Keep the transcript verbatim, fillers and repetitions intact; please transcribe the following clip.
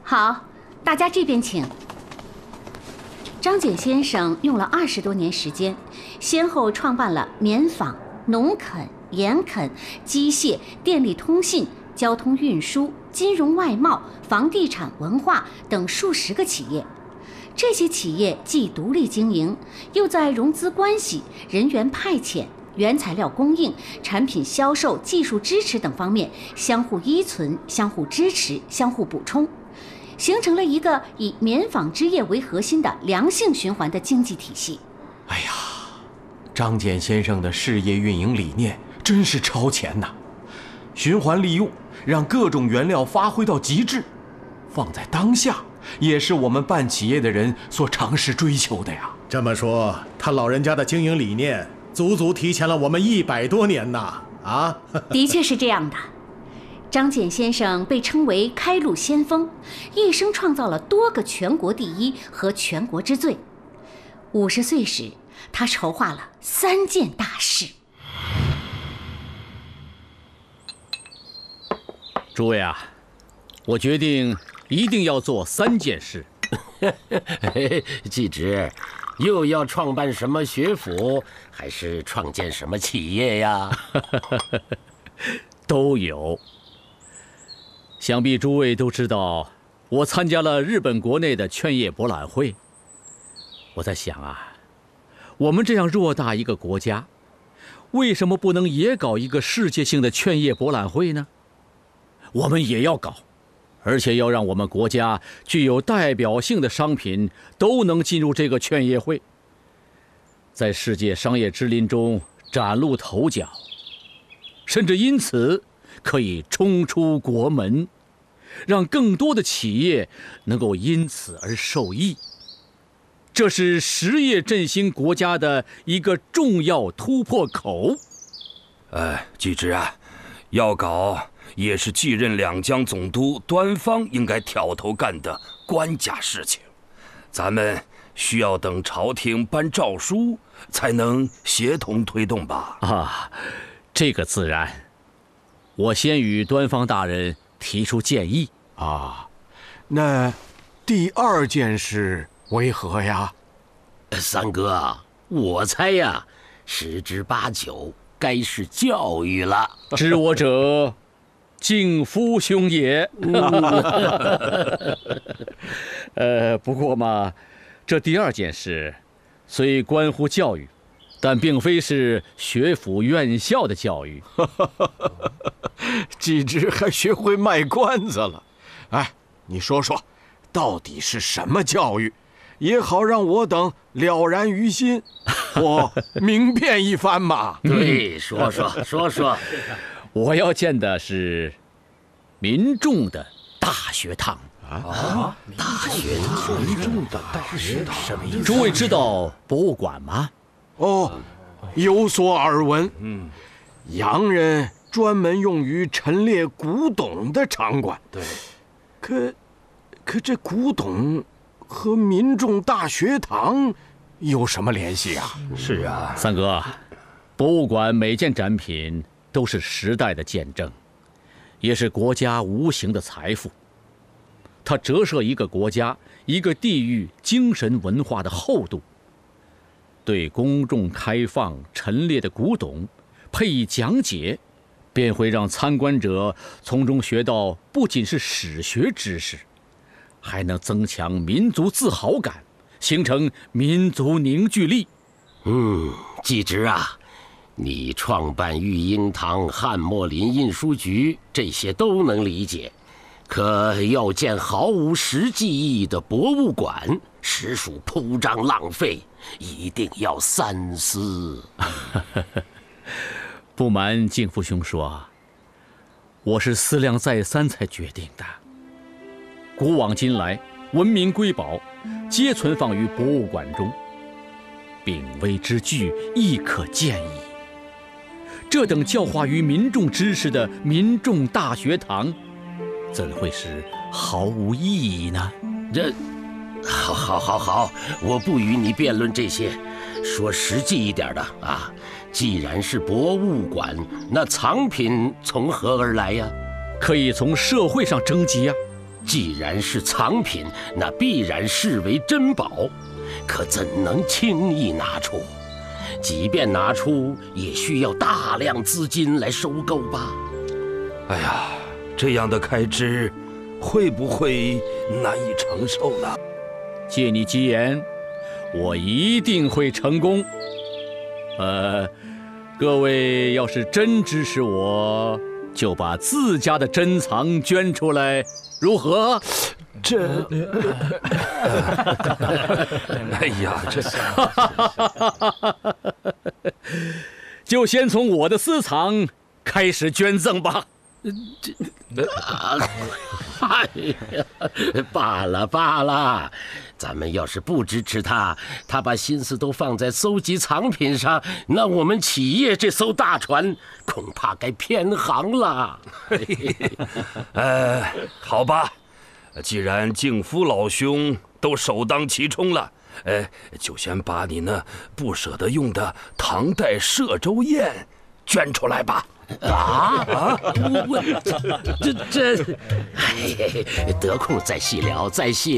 好，大家这边请。张謇先生用了二十多年时间，先后创办了棉纺、农垦、盐垦、机械、电力通信、交通运输、金融外贸、房地产、文化等数十个企业。这些企业既独立经营，又在融资关系、人员派遣、原材料供应、产品销售、技术支持等方面相互依存、相互支持、相互补充，形成了一个以棉纺织业为核心的良性循环的经济体系。 哎呀，张謇先生的事业运营理念真是超前呐！循环利用，让各种原料发挥到极致，放在当下，也是我们办企业的人所尝试追求的呀。 这么说，他老人家的经营理念足足提前了我们一百多年呐！啊， 的确是这样的。张謇先生被称为开路先锋，一生创造了多个全国第一和全国之最。五十岁时，他筹划了三件大事。 诸位啊，我决定一定要做三件事。 季直，又要创办什么学府，还是创建什么企业呀？ 都有。想必诸位都知道，我参加了日本国内的劝业博览会。我在想啊，我们这样偌大一个国家，为什么不能也搞一个世界性的劝业博览会呢？我们也要搞，而且要让我们国家具有代表性的商品都能进入这个劝业会，在世界商业之林中崭露头角，甚至因此可以冲出国门，让更多的企业能够因此而受益。这是实业振兴国家的一个重要突破口。 哎，季直啊，要搞也是继任两江总督端方应该挑头干的官家事情，咱们需要等朝廷颁诏书才能协同推动吧？ 啊，这个自然。我先与端方大人提出建议啊。那第二件事为何呀？ 三哥，我猜呀，十之八九该是教育了。 知我者，敬夫兄也。呃，不过嘛，这第二件事虽关乎教育，但并非是学府院校的教育。 季直还学会卖关子了。哎，你说说，到底是什么教育，也好让我等了然于心，或明辨一番嘛。 对，说说说说。 我要建的是民众的大学堂啊！大学堂，民众的大学堂，什么意思？ 诸位知道博物馆吗？ 哦，有所耳闻。嗯，洋人专门用于陈列古董的场馆。 对， 可，可这古董和民众大学堂有什么联系啊？ 是啊， 三哥，博物馆每件展品都是时代的见证，也是国家无形的财富。它折射一个国家、一个地域精神文化的厚度。对公众开放陈列的古董配以讲解，便会让参观者从中学到不仅是史学知识，还能增强民族自豪感，形成民族凝聚力。 嗯，季直啊，你创办育婴堂、汉墨林印书局，这些都能理解。可要建毫无实际意义的博物馆，实属铺张浪费，一定要三思。 不瞒敬父兄说，我是思量再三才决定的。古往今来，文明瑰宝皆存放于博物馆中，秉微之具亦可见矣。这等教化于民众知识的民众大学堂，怎会是毫无意义呢？ 这，好，好，好，好，我不与你辩论这些，说实际一点的啊。既然是博物馆，那藏品从何而来呀？ 可以从社会上征集呀。 既然是藏品，那必然视为珍宝，可怎能轻易拿出？即便拿出，也需要大量资金来收购吧。 哎呀，这样的开支，会不会难以承受呢？ 借你吉言，我一定会成功。呃，各位要是真支持我，就把自家的珍藏捐出来，如何？ 这，哎呀，这就先从我的私藏开始捐赠吧。 哎呀，罢了罢了，咱们要是不支持他，他把心思都放在搜集藏品上，那我们企业这艘大船恐怕该偏航了。 呃，好吧，既然敬夫老兄都首当其冲了，呃，就先把你那不舍得用的唐代歙州砚捐出来吧。 啊啊！我我这这，哎，得空再细聊，再细。